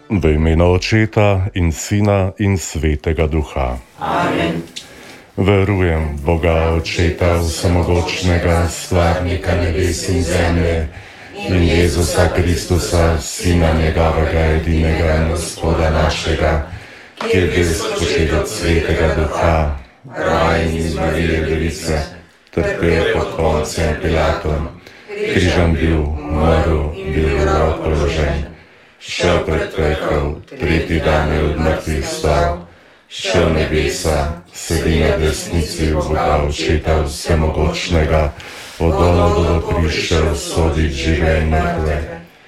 V imenu Očeta in Sina in Svetega Duha. Amen. Verujem v Boga Očeta vsemogočnega, stvarnika nebes in zemlje, in Jezusa Kristusa, Sina njegovega edinega, Gospoda našega, ki je bil spočet od Svetega Duha, rojen iz Marije Device, trpel pod Poncijem Pilatom, križan bil, umrl, bil grob položen, šel pred pekel, tretji dan je od mrtvih vstal, šel nebesa, sedi na desnici Boga Očeta vsemogočnega, od dol bo prišel sodit žive in mrtve.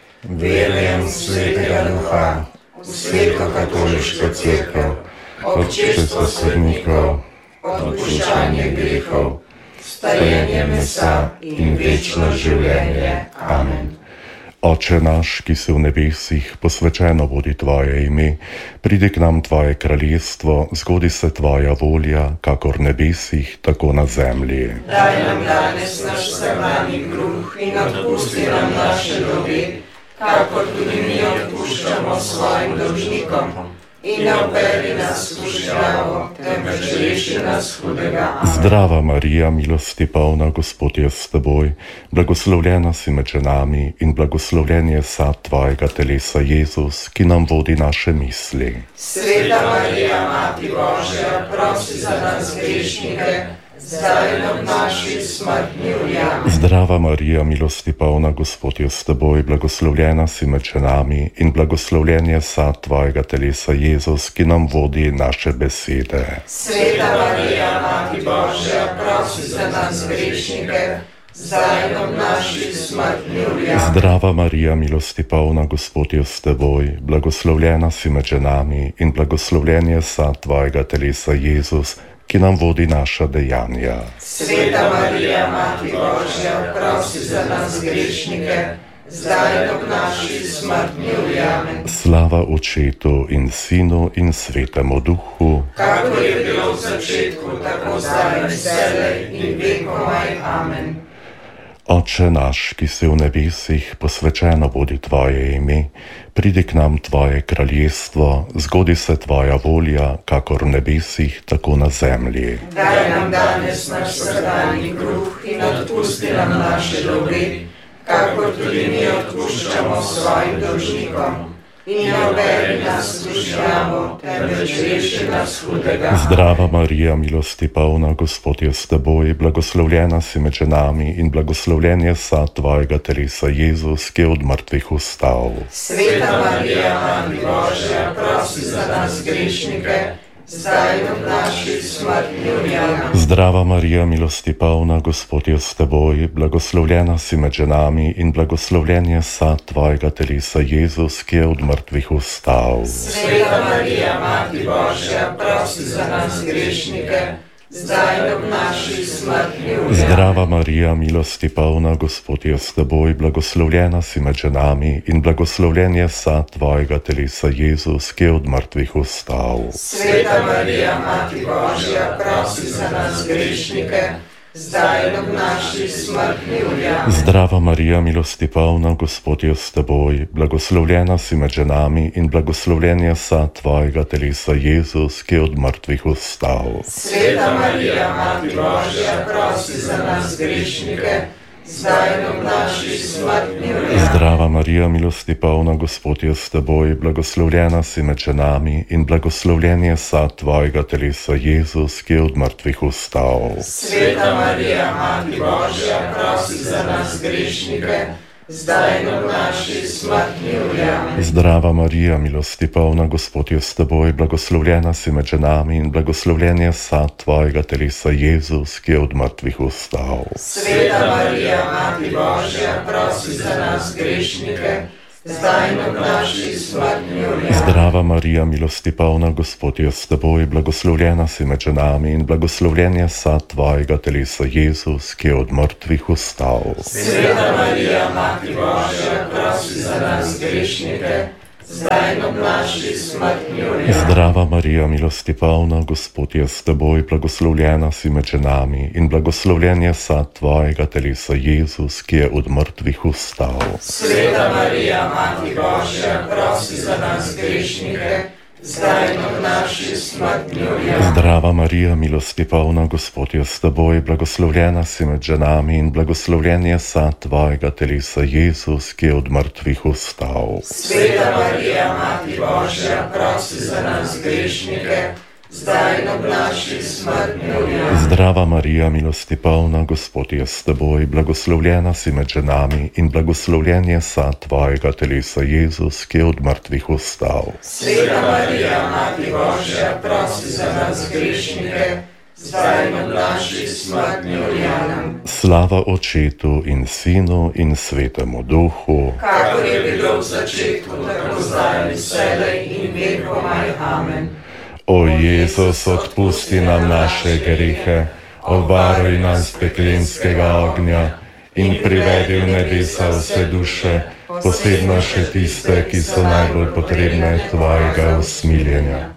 Verujem v Svetega Duha, v Sveto katoliško cerkev, občestvo sodnikov, odpuščanje grehov, stajenje mesa in večno življenje. Amen. Oče naš, ki si v nebesih, posvečeno bodi tvoje ime, pridi k nam tvoje kraljestvo, zgodi se tvoja volja, kakor v nebesih, tako na zemlji. Daj nam danes naš vsakdanji kruh in odpusti nam naše dolge, kakor tudi mi odpuščamo svojim dolžnikom. In ne vpelji nas v skušnjavo, temveč reši nas hudega. Amen. Zdrava Marija, milosti polna, Gospod je s teboj, blagoslovljena si med ženami in blagoslovljen je sad tvojega telesa Jezus, ki nam vodi naše misli. Sveta Marija, Mati Božja, prosi za nas grešnike, zdaj in ob naši smrtni uri. Amen. Zdrava Marija, milosti polna, Gospod je s teboj, blagoslovljena si med ženami in blagoslovljen je sad tvojega telesa Jezus, ki nam vodi naše besede. Sveta Marija, Mati Božja, prosi za nas grešnike, zdaj in ob naši smrtni uri. Amen. Zdrava Marija, milosti polna, Gospod je s teboj, blagoslovljena si med ženami in blagoslovljen je sad tvojega telesa Jezus, ki nam vodi naša dejanja. Sveta Marija, Mati Božja, prosi za nas grešnike, zdaj in ob naši smrtni uri. Amen. Slava Očetu in Sinu in Svetemu Duhu, Kakor je bilo v začetku, tako zdaj in vselej in vekomaj. Amen. Oče naš, ki si v nebesih, posvečeno bodi tvoje ime, pridi k nam tvoje kraljestvo, zgodi se tvoja volja, kakor v nebesih, tako na zemlji. Daj nam danes naš vsakdanji kruh in odpusti nam naše dolge, kakor tudi mi odpuščamo svojim dolžnikom. In ne vpelji nas v skušnjavo, temveč reši nas hudega. Zdrava Marija, milosti polna, Gospod je s teboj, blagoslovljena si med ženami in blagoslovljen je sad tvojega telesa Jezus, ki je od mrtvih vstal. Sveta Marija, Mati Božja, prosi za nas grešnike, zdaj in ob naši smrtni uri. Amen. Zdrava Marija, milosti polna, Gospod je s teboj, blagoslovljena si med ženami in blagoslovljen je sad tvojega telesa Jezus, ki je od mrtvih vstal. Sveta Marija, Mati Božja, prosi za nas grešnike, zdaj in ob naši smrtni uri. Zdrava Marija, milosti polna, Gospod je s teboj, blagoslovljena si med ženami in blagoslovljen je sad tvojega telesa Jezus, ki je od mrtvih vstal. Sveta Marija, Mati Božja, prosi za nas grešnike, zdaj in ob naši smrtni uri. Amen. Zdrava Marija, milosti polna, Gospod je s teboj, blagoslovljena si med ženami in blagoslovljen je sad tvojega telesa Jezus, ki je od mrtvih vstal. Sveta Marija, Mati Božja, prosi za nas grešnike, zdaj in ob naši smrtni uri. Zdrava Marija, milosti polna, Gospod je s teboj, blagoslovljena si med ženami in blagoslovljen je sad tvojega telesa Jezus, ki je od mrtvih vstal. Sveta Marija, Mati Božja, prosi za nas grešnike, zdaj in ob naši smrtni uri. Amen. Zdrava Marija, milosti polna, Gospod je s teboj, blagoslovljena si med ženami in blagoslovljen je sad tvojega telesa Jezus, ki je od mrtvih vstal. Sveta Marija, Mati Božja, prosi za nas grešnike, zdaj in ob naši smrtni uri. Zdrava Marija, milosti polna, Gospod je s teboj, blagoslovljena si med ženami in blagoslovljen je sad tvojega telesa Jezus, ki je od mrtvih vstal. Sveta Marija, Mati Božja, prosi za nas grešnike, zdaj in ob naši smrtni uri. Zdrava Marija, milosti polna, Gospod je s teboj, blagoslovljena si med ženami in blagoslovljen je sad tvojega telesa, Jezus, ki je od mrtvih vstal. Sveta Marija, Mati Božja, prosi za nas grešnike, zdaj in ob naši smrtni uri. Zdrava Marija, milosti polna, Gospod je s teboj, blagoslovljena si med ženami in blagoslovljen je sad tvojega telesa, Jezus, ki je od mrtvih vstal. Sveta Marija, Mati Božja, prosi za nas grešnike, zdaj in ob naši smrtni uri. Zdrava Marija, milosti polna, Gospod je s teboj, blagoslovljena si med ženami in blagoslovljen je sad tvojega telesa, Jezus, ki je od mrtvih vstal. Sveta Marija, Mati Božja, prosi za nas grešnike, zdaj in ob naši smrtni uri. Slava Očetu in Sinu in Svetemu Duhu, Kakor je bilo v začetku, tako zdaj in vselej in vekomaj. Amen. O Jezus, odpusti nam naše grehe, obvaruj nas peklenskega ognja in privedi v nebesa vse duše, posebno še tiste, ki so najbolj potrebne tvojega usmiljenja.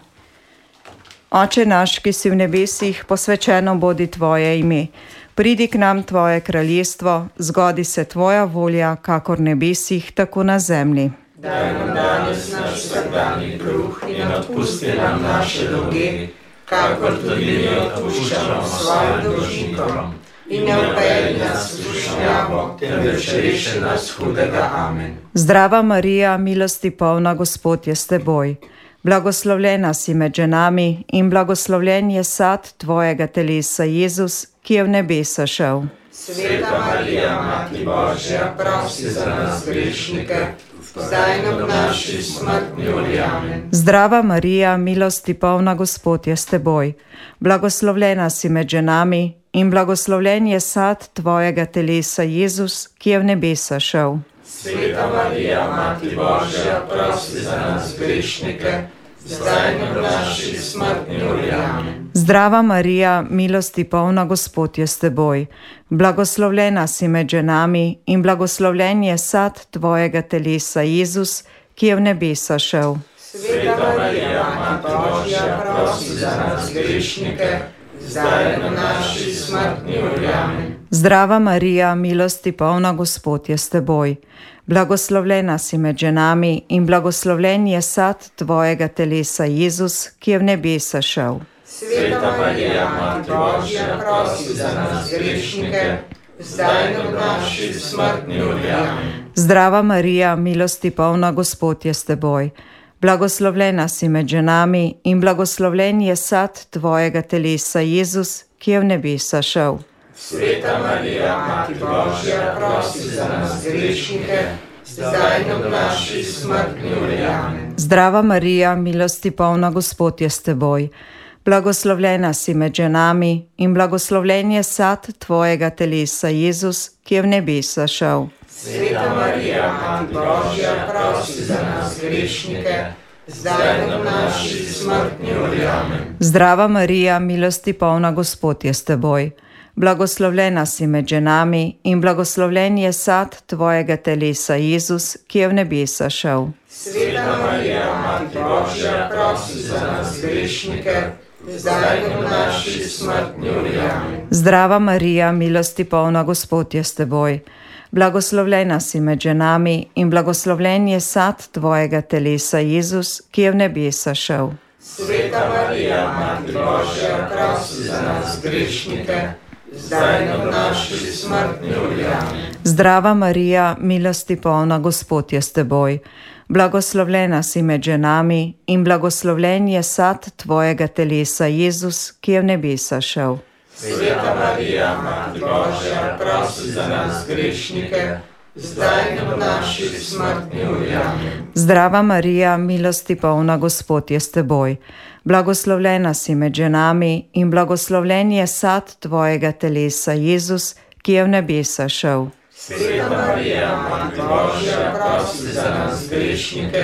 Oče naš, ki si v nebesih, posvečeno bodi tvoje ime. Pridi k nam tvoje kraljestvo, zgodi se tvoja volja, kakor v nebesih, tako na zemlji. Daj nam danes naš vsakdanji kruh in odpusti nam naše dolge, kakor tudi mi odpuščamo svojim dolžnikom. In ne vpelji nas v skušnjavo, temveč reši nas hudega. Amen. Zdrava Marija, milosti polna, Gospod je s teboj. Blagoslovljena si med ženami in blagoslovljen je sad tvojega telesa, Jezus, ki je v nebesa šel. Sveta Marija, Mati Božja, prosi za nas grešnike, zdaj in ob naši smrtni uri. Amen. Zdrava Marija, milosti polna, Gospod je s teboj. Blagoslovljena si med ženami in blagoslovljen je sad tvojega telesa, Jezus, ki je v nebesa šel. Sveta Marija, Mati Božja, prosi za nas grešnike, zdaj in ob naši smrtni uri. Amen. Zdrava Marija, milosti polna, Gospod je s teboj. Blagoslovljena si med ženami in blagoslovljen je sad tvojega telesa, Jezus, ki je v nebesa šel. Sveta Marija, Mati Božja, prosi za nas grešnike, zdaj in ob naši smrtni uri. Amen. Zdrava Marija, milosti polna, Gospod je s teboj. Blagoslovljena si med ženami in blagoslovljen je sad tvojega telesa, Jezus, ki je v nebesa šel. Sveta Marija, Mati Božja, prosi za nas grešnike, zdaj in ob naši smrtni uri. Amen. Zdrava Marija, milosti polna, Gospod je s teboj. Blagoslovljena si med ženami in blagoslovljen je sad tvojega telesa, Jezus, ki je v nebesa šel. Sveta Marija, Mati Božja, prosi za nas grešnike, zdaj in ob naši smrtni uri. Amen. Zdrava Marija, milosti polna, Gospod je s teboj. Blagoslovljena si med ženami in blagoslovljen je sad tvojega telesa, Jezus, ki je v nebesa šel. Sveta Marija, Mati Božja, prosi za nas grešnike, zdaj in ob naši smrtni uri. Amen. Zdrava Marija, milosti polna, Gospod je s teboj. Blagoslovljena si med ženami in blagoslovljen je sad tvojega telesa, Jezus, ki je v nebesa šel. Sveta Marija, Mati Božja, prosi za nas grešnike, zdaj in ob naši smrtni uri. Amen. Zdrava Marija, milosti polna, Gospod je s teboj. Blagoslovljena si med ženami in blagoslovljen je sad tvojega telesa, Jezus, ki je v nebesa šel. Sveta Marija, Mati Božja, prosi za nas grešnike, zdaj in ob naši smrtni uri. Amen. Zdrava Marija, milosti polna, Gospod je s teboj. Blagoslovljena si med ženami in blagoslovljen je sad tvojega telesa, Jezus, ki je v nebesa šel. Sveta Marija, Mati Božja, prosi za nas grešnike, zdaj in ob naši smrtni uri. Amen. Zdrava Marija, milosti polna, Gospod je s teboj. Blagoslovljena si med ženami in blagoslovljen je sad tvojega telesa, Jezus, ki je v nebesa šel. Sveta Marija, Mati Božja, prosi za nas grešnike,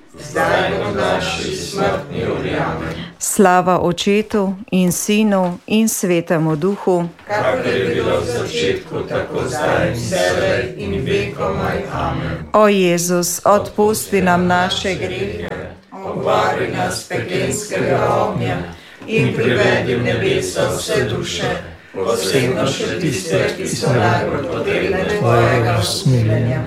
zdaj in v naši smrtni uri. Amen. Slava Očetu in Sinu in Svetemu Duhu, Kakor je bilo v začetku, tako zdaj in vselej in vekomaj. Amen. o Jezus, odpusti nam naše grehe, Obvari nas peklenskega ognja in privedi v nebesa vse duše, posebno še tiste, ki so najbolj potrebne tvojega usmiljenja.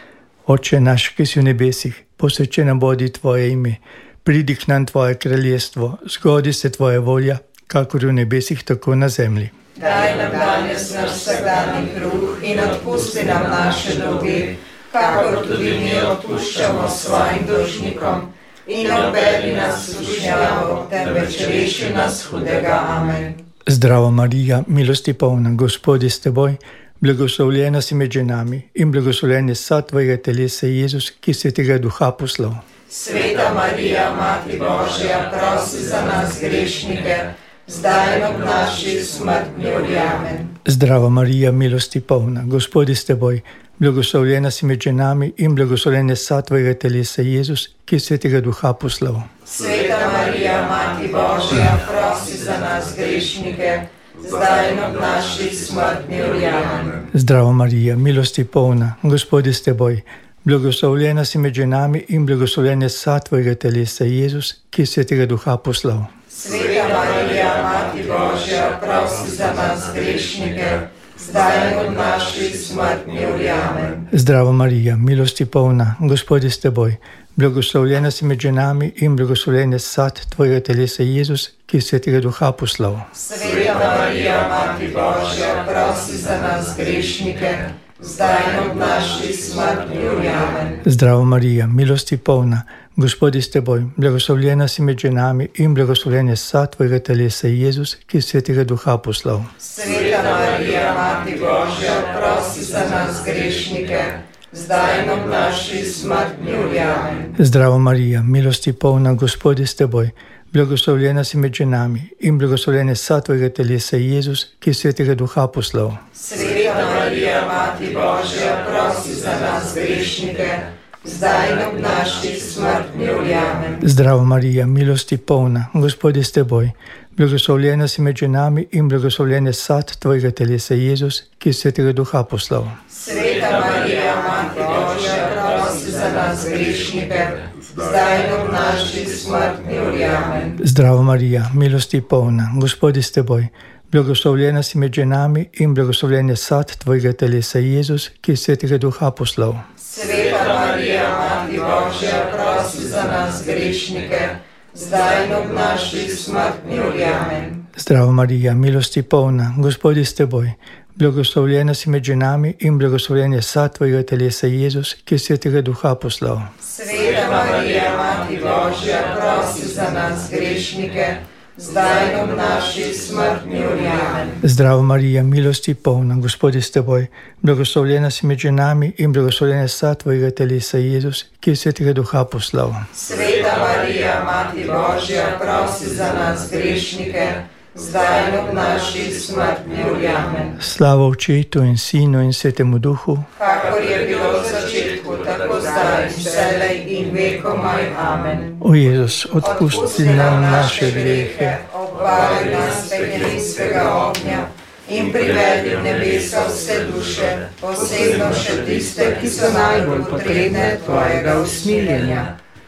Oče naš, ki si v nebesih, posvečeno bodi tvoje ime. Pridi k nam tvoje kraljestvo, zgodi se tvoja volja, kakor v nebesih, tako na zemlji. Daj nam danes naš vsakdanji kruh in odpusti nam naše dolge, kakor tudi mi odpuščamo svojim dolžnikom. In ne obedi nas v skušnjavo, temveč reši nas hudega. Amen. Zdravo Marija, milosti polna, Gospod je s teboj, blagoslovljena si med ženami in blagoslovljen je sad tvojega telesa, Jezus, ki Svetega Duha poslal. Sveta Marija, Mati Božja, prosi za nas grešnike, zdaj in ob naši smrtni uri. Amen. Zdravo Marija, milosti polna, Gospod je s teboj, blagoslovljena si med ženami in blagoslovljen je sad tvojega telesa, Jezus, ki Svetega Duha poslal. Sveta Marija, Mati Božja, prosi za nas grešnike, zdaj in ob naši smrtni uri. Amen. Zdravo Marija, milosti polna, Gospod je s teboj, blagoslovljena si med ženami in blagoslovljen je sad tvojega telesa, Jezus, ki Svetega Duha poslal. Sveta Marija, Mati Božja, prosi za nas grešnike, zdaj in ob naši smrtni uri. Amen. Zdravo Marija, milosti polna, Gospod je s teboj, blagoslovljena si med ženami in blagoslovljen je sad tvojega telesa, Jezus, ki Svetega Duha poslal. Sveta Marija, Mati Božja, prosi za nas grešnike, zdaj in ob naši smrtni uri. Amen. Zdravo Marija, milosti polna, Gospod je s teboj, blagoslovljena si med ženami in blagoslovljen je sad tvojega telesa, Jezus, ki Svetega Duha poslal. Sveta Marija, Mati Božja, prosi za nas grešnike, zdaj in ob naši smrtni uri. Amen. Zdravo Marija, milosti polna, Gospod je s teboj, blagoslovljena si med ženami in blagoslovljen je sad tvojega telesa, Jezus, ki Svetega Duha poslal. Sveta Marija, Mati Božja, prosi za nas grešnike, zdaj in ob naši smrtni uri. Amen. Zdravo Marija, milosti polna, Gospod je s teboj, blagoslovljena si med ženami in blagoslovljen je sad tvojega telesa, Jezus, ki Svetega Duha poslal. Sveta Marija, Mati Božja, prosi za nas grešnike, zdaj in ob naši smrtni uri. Amen. Zdravo Marija, milosti polna, Gospod je s teboj, blagoslovljena si med ženami in blagoslovljen je sad tvojega telesa, Jezus, ki Svetega Duha poslal. Sveta Marija, Mati Božja, prosi za nas grešnike, zdaj in ob naši smrtni uri. Amen. Zdravo Marija, milosti polna, Gospod je s teboj, blagoslovljena si med ženami in blagoslovljen je sad tvojega telesa, Jezus, ki Svetega Duha poslal. Sveta Marija, Mati Božja, prosi za nas grešnike, zdaj in ob naši smrtni uri. Amen. Zdravo Marija, milosti polna, Gospod je s teboj, blagoslovljena si med ženami in blagoslovljen je sad tvojega telesa, Jezus, ki Svetega Duha poslal. Sveta Marija, Mati Božja, prosi za nas grešnike, zdaj in ob naši smrtni uri. Amen. Slava Očetu in Sinu in Svetemu Duhu, Kakor je bilo v začetku, tako zdaj in vselej in vekomaj. Amen. o Jezus, odpusti nam naše grehe, obvari nas peklenskega ognja in privedi v nebesa vse duše, posebno še tiste, ki so najbolj potrebne tvojega usmiljenja.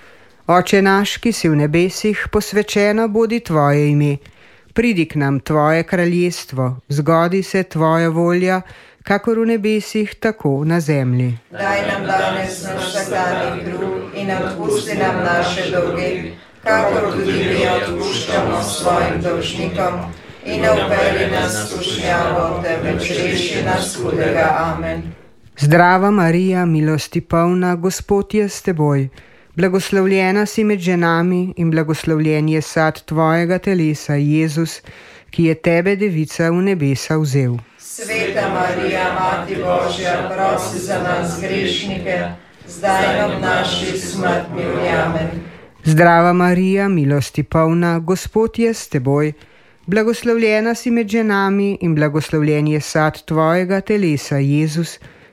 Oče naš, ki si v nebesih, posvečeno bodi tvoje ime. Pridi k nam tvoje kraljestvo, zgodi se tvoja volja, kakor v nebesih, tako na zemlji. Daj nam danes naš vsakdanji kruh in odpusti nam naše dolge, kakor tudi mi odpuščamo svojim dolžnikom. In ne uvedi nas v skušnjavo, temveč reši nas hudega. Amen. Zdrava Marija, milosti polna, Gospod je s teboj. Blagoslovljena si med ženami in blagoslovljen je sad tvojega telesa, Jezus, ki je tebe, devica, v nebesa vzel. Sveta Marija, Mati Božja, prosi za nas grešnike, zdaj in ob naši smrtni uri. Amen. Zdrava Marija, milosti polna, Gospod je s teboj. Blagoslovljena si med ženami in blagoslovljen je sad tvojega telesa, Jezus,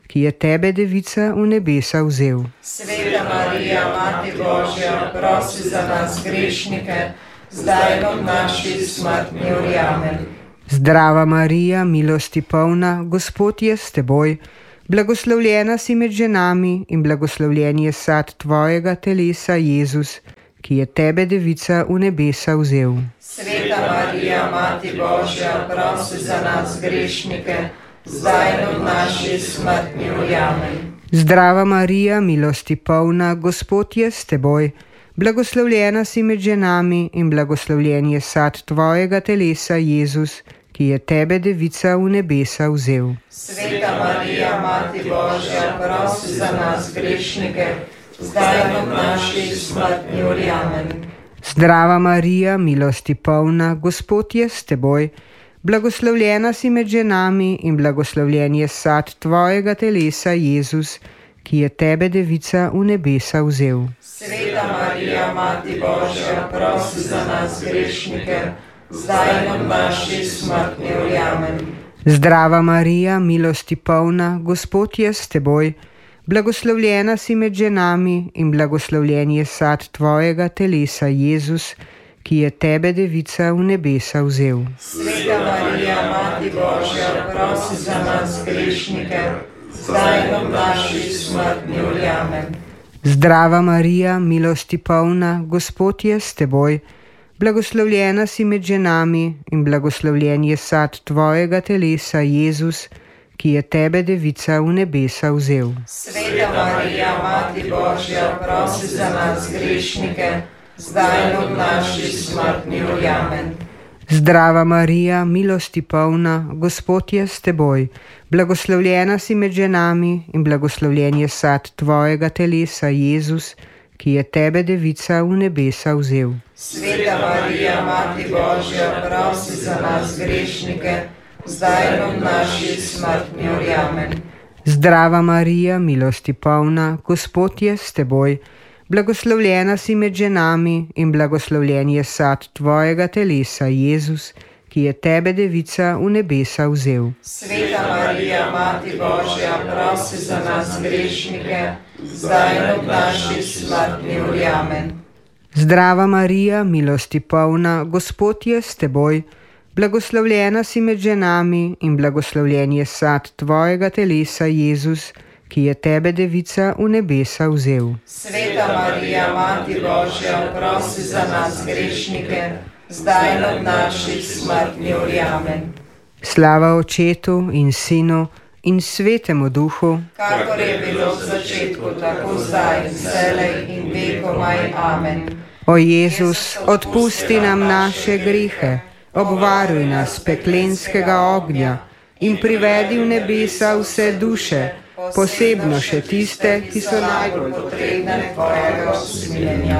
ki je tebe, devica, v nebesa vzel. Sveta Marija, Mati Božja, prosi za nas grešnike, zdaj in ob naši smrtni uri. Amen. Zdrava Marija, milosti polna, Gospod je s teboj, blagoslovljena si med ženami in blagoslovljen je sad tvojega telesa, Jezus, ki je tebe, devica, v nebesa vzel. Sveta Marija, Mati Božja, prosi za nas grešnike, zdaj in ob naši smrtni uri. Amen. Zdrava Marija, milosti polna, Gospod je s teboj, blagoslovljena si med ženami in blagoslovljen je sad tvojega telesa, Jezus, ki je tebe, devica, v nebesa vzel. Sveta Marija, Mati Božja, prosi za nas grešnike, zdaj in ob naši smrtni uri. Amen. Zdrava Marija, milosti polna, Gospod je s teboj, blagoslovljena si med ženami in blagoslovljen je sad tvojega telesa, Jezus, ki je tebe, devica, v nebesa vzel. Sveta Marija, Mati Božja, prosi za nas grešnike, zdaj in ob naši smrtni uri. Amen. Zdrava Marija, milosti polna, Gospod je s teboj, blagoslovljena si med ženami in blagoslovljen je sad tvojega telesa, Jezus, ki je tebe, devica, v nebesa vzel. Sveta Marija, Mati Božja, prosi za nas grešnike, zdaj in ob naši smrtni uri. Amen. Zdrava Marija, milosti polna, Gospod je s teboj, blagoslovljena si med ženami in blagoslovljen je sad tvojega telesa, Jezus, ki je tebe, devica, v nebesa vzel. Sveta Marija, Mati Božja, prosi za nas grešnike, zdaj in ob naši smrtni uri. Amen. Zdrava Marija, milosti polna, Gospod je s teboj, blagoslovljena si med ženami in blagoslovljen je sad tvojega telesa, Jezus, ki je tebe, devica, v nebesa vzel. Sveta Marija, Mati Božja, prosi za nas grešnike, zdaj in ob naši smrtni uri. Amen. Zdrava Marija, milosti polna, Gospod je s teboj, blagoslovljena si med ženami in blagoslovljen je sad tvojega telesa, Jezus, ki je tebe, devica, v nebesa vzel. Sveta Marija, Mati Božja, prosi za nas grešnike, zdaj in ob naši smrtni uri. Amen. Zdrava Marija, milosti polna, Gospod je s teboj, blagoslovljena si med ženami in blagoslovljen je sad tvojega telesa, Jezus, ki je tebe, devica, v nebesa vzel. Sveta Marija, Mati Božja, prosi za nas grešnike, zdaj in ob naši smrtni uri. Amen. Slava Očetu in Sinu in Svetemu Duhu, kakor je bilo v začetku, tako zdaj in vselej in vekomaj. Amen. O Jezus, odpusti nam naše grehe, obvaruj nas peklenskega ognja in privedi v nebesa vse duše, posebno še tiste, ki so najbolj potrebne tvojega usmiljenja.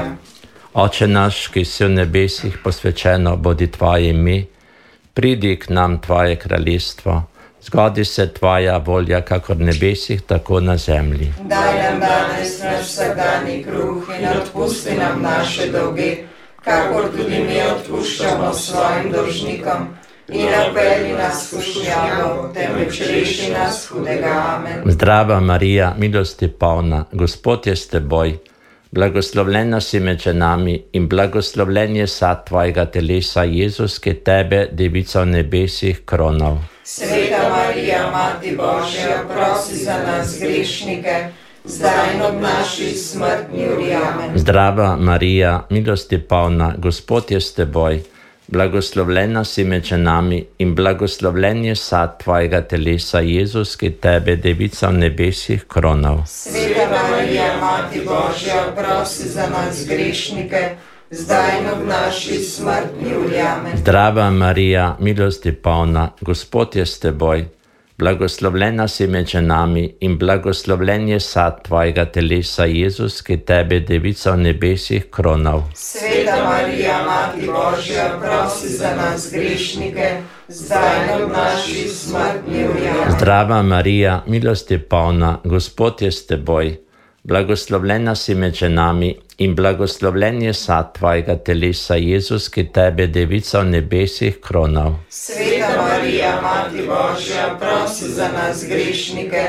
Oče naš, ki si v nebesih, posvečeno bodi tvoje ime, pridi k nam tvoje kraljestvo, zgodi se tvoja volja, kakor v nebesih, tako na zemlji. Daj nam danes naš vsakdanji kruh in odpusti nam naše dolge, kakor tudi mi odpuščamo svojim dolžnikom. In ne vpelji nas v skušnjavo, temveč reši nas hudega. Amen. Zdrava Marija, milosti polna, Gospod je s teboj, blagoslovljena si med ženami in blagoslovljen je sad tvojega telesa, Jezus, ki tebe, devica v nebesih, kronal. Sveta Marija, Mati Božja, prosi za nas grešnike, zdaj in ob naši smrtni uri. Amen. Zdrava Marija, milosti polna, Gospod je s teboj, blagoslovljena si med ženami in blagoslovljen je sad tvojega telesa, Jezus, ki tebe, devica v nebesih, kronal. Sveta Marija, Mati Božja, prosi za nas grešnike, zdaj in ob naši smrtni uri. Amen. Zdrava Marija, milosti polna, Gospod je s teboj, blagoslovljena si med ženami in blagoslovljen je sad tvojega telesa, Jezus, ki tebe, devica v nebesih, kronal. Sveta Marija, Mati Božja, prosi za nas grešnike, zdaj in ob naši smrtni uri. Zdrava Marija, milosti polna, Gospod je s teboj, blagoslovljena si med ženami in blagoslovljen je sad tvojega telesa, Jezus, ki tebe, devica v nebesih, kronal. Sveta Marija, Mati Božja, prosi za nas grešnike,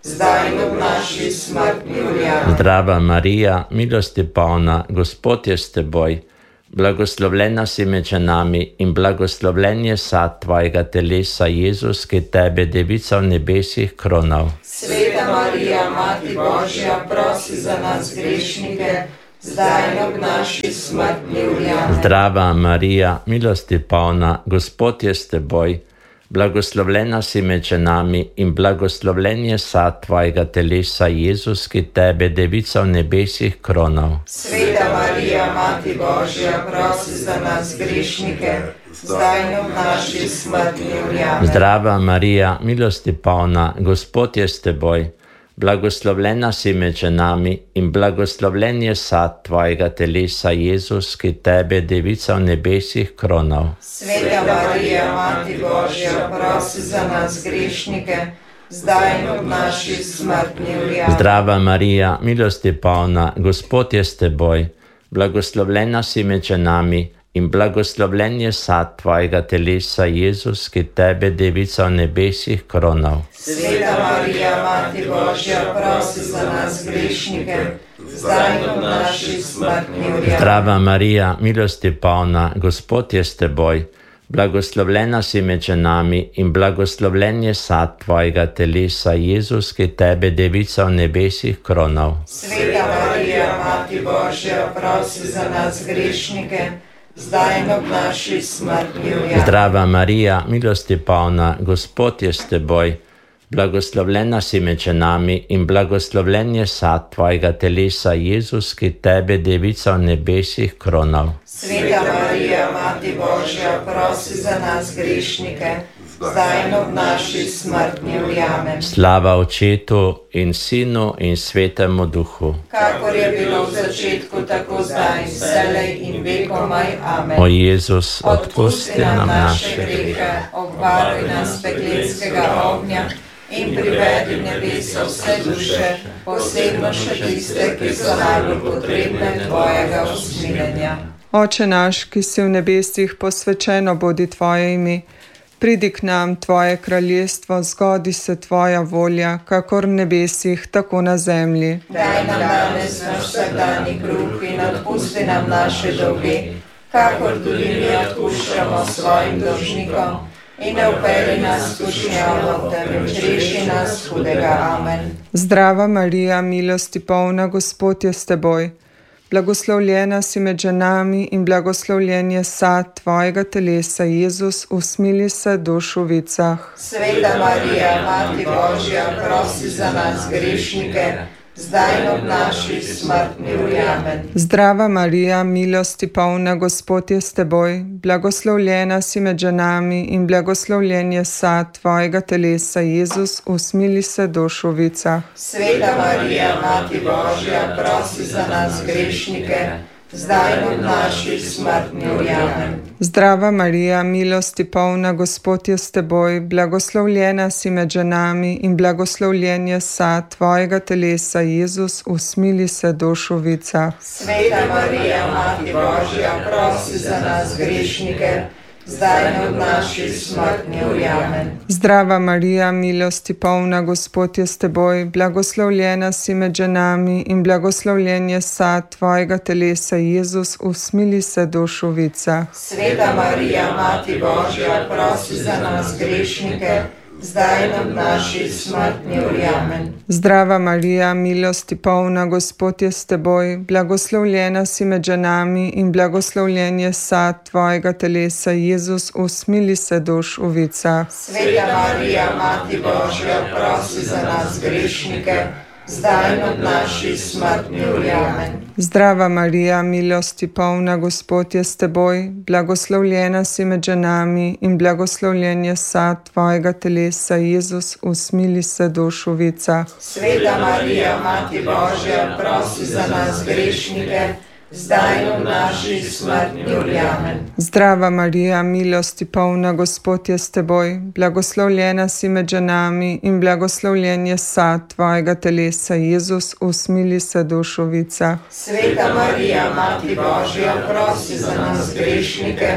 zdaj in ob naši smrtni uri. Amen. Zdrava Marija, milosti polna, Gospod je s teboj. Blagoslovljena si med ženami in blagoslovljen je sad tvojega telesa, Jezus, ki tebe, devica v nebesih, kronal. Sveta Marija, Mati Božja, prosi za nas grešnike, zdaj in ob naši smrtni uri. Amen. Zdrava Marija, milosti polna, Gospod je s teboj. Blagoslovljena si med ženami in blagoslovljen je sad tvojega telesa, Jezus, ki tebe, devica v nebesih, kronal. Sveta Marija, Mati Božja, prosi za nas grešnike, zdaj in ob naši smrtni uri. Amen. Zdrava Marija, milosti polna, Gospod je s teboj. Blagoslovljena si med ženami in blagoslovljen je sad tvojega telesa, Jezus, ki tebe, devica v nebesih, kronal. Sveta Marija, Mati Božja, prosi za nas grešnike, zdaj in ob naši smrtni uri. Amen. Zdrava Marija, milosti polna, Gospod je s teboj. Blagoslovljena si med ženami in blagoslovljen je sad tvojega telesa, Jezus, ki tebe, devica v nebesih, kronal. Sveta Marija, Mati Božja, prosi za nas grešnike, zdaj in ob naši smrtni uri. Amen. Zdrava Marija, milosti polna, Gospod je s teboj. Blagoslovljena si med ženami in blagoslovljen je sad tvojega telesa, Jezus, ki tebe, devica v nebesih, kronal. Sveta Marija, Mati Božja, prosi za nas grešnike, zdaj in ob naši smrtni uri. Amen. Zdrava Marija, milosti polna, Gospod je s teboj. Blagoslovljena si med ženami in blagoslovljen je sad tvojega telesa, Jezus, ki tebe, devica v nebesih, kronal. Sveta Marija, Mati Božja, prosi za nas grešnike, zdaj in ob naši smrtni uri. Amen. Slava Očetu in Sinu in Svetemu Duhu. Kakor je bilo v začetku, tako zdaj in vselej in vekomaj. Amen. O Jezus, odpusti nam naše grehe, obvaruj nas peklenskega ognja in privedi v nebeso vse duše, posebno še tiste, ki so najbolj potrebne tvojega usmiljenja. Oče naš, ki si v nebesih, posvečeno bodi tvoje ime. Pridi k nam tvoje kraljestvo, zgodi se tvoja volja, kakor v nebesih, tako na zemlji. Daj nam danes naš vsakdanji kruh in odpusti nam naše dolge, kakor tudi mi odpuščamo svojim dolžnikom. In ne vpelji nas v skušnjavo, temveč reši nas hudega. Amen. Zdrava Marija, milosti polna, Gospod je s teboj. Blagoslovljena si med ženami in blagoslovljen je sad tvojega telesa, Jezus, usmili se duš v vicah. Sveta Marija, Mati Božja, prosi za nas grešnike, zdaj in ob naši smrtni uri. Amen. Zdrava Marija, milosti polna, Gospod je s teboj. Blagoslovljena si med ženami in blagoslovljen je sad tvojega telesa, Jezus, usmili se duš v vicah. Sveta Marija, Mati Božja, prosi za nas grešnike, zdaj in ob naši smrtni uri. Amen. Zdrava Marija, milosti polna, Gospod je s teboj. Blagoslovljena si med ženami in blagoslovljen je sad tvojega telesa, Jezus, usmili se duš v vicah. Sveta Marija, Mati Božja, prosi za nas grešnike, zdaj in ob naši smrtni uri. Amen. Zdrava Marija, milosti polna, Gospod je s teboj. Blagoslovljena si med ženami in blagoslovljen je sad tvojega telesa, Jezus, usmili se duš v vicah. Sveta Marija, Mati Božja, prosi za nas grešnike, zdaj in ob naši smrtni uri. Amen. Zdrava Marija, milosti polna, Gospod je s teboj. Blagoslovljena si med ženami in blagoslovljen je sad tvojega telesa, Jezus, usmili se duš v vicah. Sveta Marija, Mati Božja, prosi za nas grešnike, zdaj in ob naši smrtni uri. Amen. Zdrava Marija, milosti polna, Gospod je s teboj. Blagoslovljena si med ženami in blagoslovljen je sad tvojega telesa, Jezus, usmili se duš v vicah. Sveta Marija, Mati Božja, prosi za nas grešnike, zdaj in ob naši smrtni uri. Amen. Zdrava Marija, milosti polna, Gospod je s teboj. Blagoslovljena si med ženami in blagoslovljen je sad tvojega telesa, Jezus, usmili se duš v vicah. Sveta Marija, Mati Božja, prosi za nas grešnike,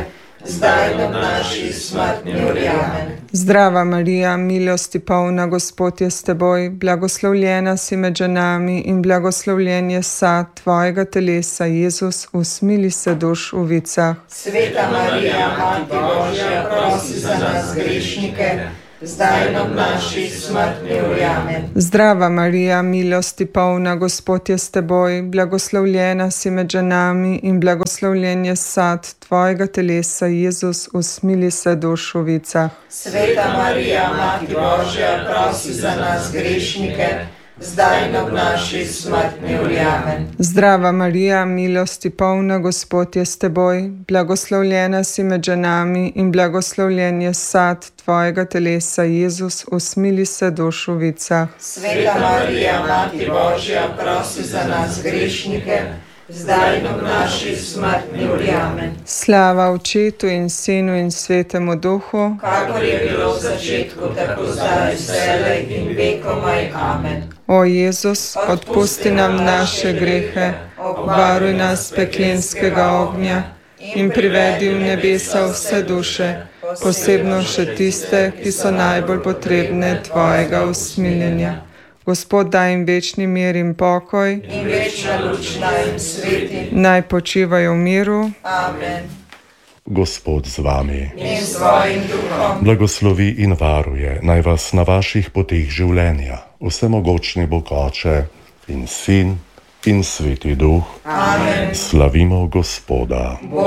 zdaj in ob naši smrtni uri. Amen. Zdrava Marija, milosti polna, Gospod je s teboj, blagoslovljena si med ženami in blagoslovljen je sad tvojega telesa, Jezus, usmili se duš v vicah. Sveta Marija, Mati Božja, prosi za nas grešnike, zdaj in ob naši smrtni uri. Amen. Zdrava Marija, milosti polna, Gospod je s teboj, blagoslovljena si med ženami in blagoslovljen je sad tvojega telesa, Jezus, usmili se duš v vicah. Sveta Marija, Mati Božja, prosi za nas grešnike, zdaj in ob naši smrtni uri. Amen. Zdrava Marija, milosti polna, Gospod je s teboj, blagoslovljena si med ženami in blagoslovljen je sad tvojega telesa, Jezus, usmili se duš v vicah. Sveta Marija, Mati Božja, prosi za nas grešnike, zdaj in ob naši smrtni uri. Amen. Slava Očetu in Sinu in Svetemu Duhu, Kakor je bilo v začetku, tako zdaj, vselej in vekomaj. Amen. O Jezus, odpusti nam naše grehe, obvaruj nas peklenskega ognja in privedi v nebesa vse duše, posebno še tiste, ki so najbolj potrebne tvojega usmiljenja. Gospod, daj jim večni mir in pokoj, In večna luč naj jim sveti. naj počivajo v miru. Amen. Gospod z vami. In s tvojim duhom. Blagoslovi in varuje naj vas na vaših poteh življenja, vsemogočni Bog Oče in Sin in Sveti Duh. Amen. Slavimo Gospoda.